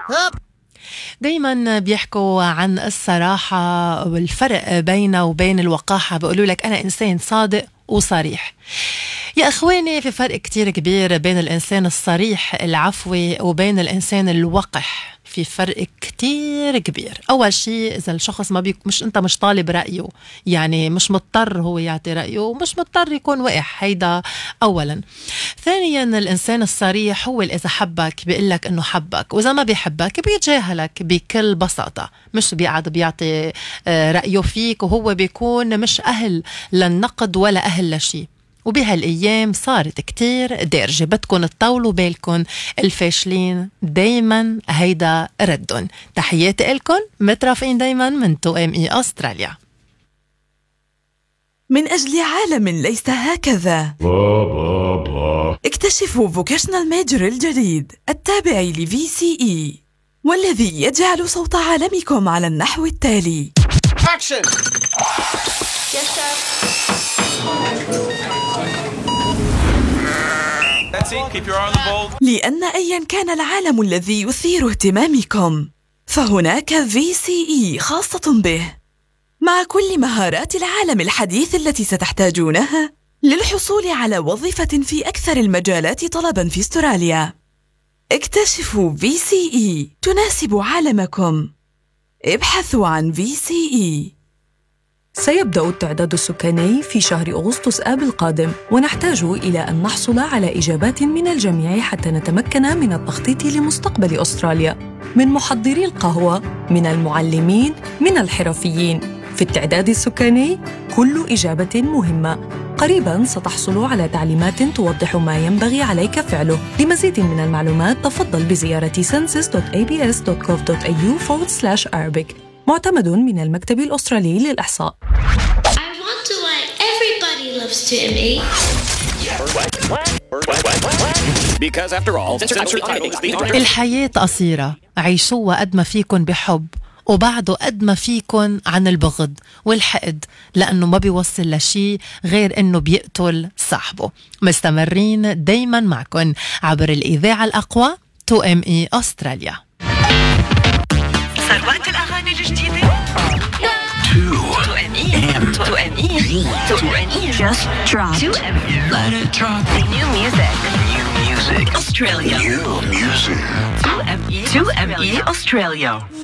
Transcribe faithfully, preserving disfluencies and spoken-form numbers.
دايما بيحكوا عن الصراحة والفرق بينه وبين الوقاحة، بيقولوا لك أنا إنسان صادق وصريح. يا أخواني، في فرق كتير كبير بين الإنسان الصريح العفوي وبين الإنسان الوقح. في فرق كتير كبير. أول شيء إذا الشخص ما بيك مش أنت مش طالب رأيه، يعني مش مضطر هو يعطي رأيه ومش مضطر يكون وقح، هيدا أولا. ثانيا الإنسان الصريح هو اللي إذا حبك بيقول لك إنه حبك، وإذا ما بيحبك بيتجاهلك بكل بساطة، مش بيقعد بيعطي رأيه فيك وهو بيكون مش أهل للنقد ولا أهل لشيء. وبهالأيام صارت كتير دارجة، بدكن تطولوا بالكن، الفاشلين دايما هيدا ردن. تحياتي لكم، مترافقين دايما من تو ام اي أستراليا. من أجل عالم ليس هكذا، اكتشفوا فوكيشنال ميجر الجديد التابع لفي سي اي، والذي يجعل صوت عالمكم على النحو التالي. Action! Yes, sir. That's it. Keep your eye on the ball. لأن أيا كان العالم الذي يثير اهتمامكم، فهناك في سي اي خاصة به، مع كل مهارات العالم الحديث التي ستحتاجونها للحصول على وظيفة في أكثر المجالات طلبا في استراليا. اكتشفوا في سي اي تناسب عالمكم. ابحثوا عن في سي اي. سيبدأ التعداد السكاني في شهر أغسطس آب القادم، ونحتاج إلى أن نحصل على إجابات من الجميع حتى نتمكن من التخطيط لمستقبل أستراليا، من محضري القهوة، من المعلمين، من الحرفيين. في التعداد السكاني كل إجابة مهمة. قريباً ستحصل على تعليمات توضح ما ينبغي عليك فعله. لمزيد من المعلومات تفضل بزيارة census dot a b s dot gov dot a u forward slash arabic. معتمد من المكتب الأسترالي للإحصاء. I want to like everybody loves to me. Because after all, الحياة قصيرة، عيشوها قد ما فيكن بحب، وبعده قد ما فيكن عن البغض والحقد، لأنه ما بيوصل لشي غير أنه بيقتل صاحبه. مستمرين دايما معكن عبر الإذاعة الأقوى تو ام اي أستراليا. صار وقت الأغاني الجديدة. تو ام اي تو ام اي تو ام اي just drop. تو ام اي let it drop. New music. New music. Australia. New music. تو ام اي تو ام اي Australia.